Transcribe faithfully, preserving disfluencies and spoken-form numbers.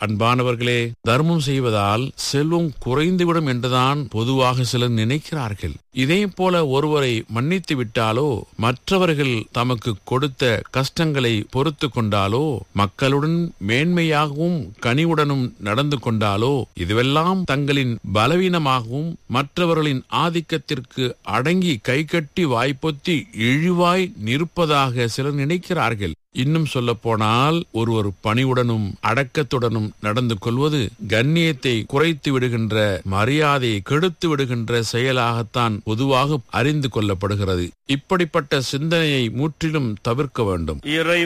அன்பானவர்களே, தர்மம் செய்வதால் செல்வம் குறைந்துவிடும் என்றுதான் பொதுவாக சிலர் நினைக்கிறார்கள். இதே போல ஒருவரை மன்னித்து விட்டாலோ, மற்றவர்கள் தமக்கு கொடுத்த கஷ்டங்களை பொறுத்து கொண்டாலோ, மக்களுடன் மேன்மையாகவும் கனிவுடனும் நடந்து கொண்டாலோ, இதுவெல்லாம் தங்களின் பலவீனமாகவும் மற்றவர்களின் ஆதிக்கத்திற்கு அடங்கி கைகட்டி வாய்ப்பொத்தி இழிவாய் நிற்பதாக சிலர் நினைக்கிறார்கள். இன்னும் சொல்ல போனால், ஒருவர் பணிவுடனும் அடக்கத்துடனும் நடந்து கொள்வது கண்ணியத்தை குறைத்து விடுகின்ற, மரியாதையை கெடுத்து விடுகின்ற செயலாகத்தான் பொதுவாக அறிந்து கொள்ளப்படுகிறது. இப்படிப்பட்ட சிந்தனையை முற்றிலும் தவிர்க்க வேண்டும்.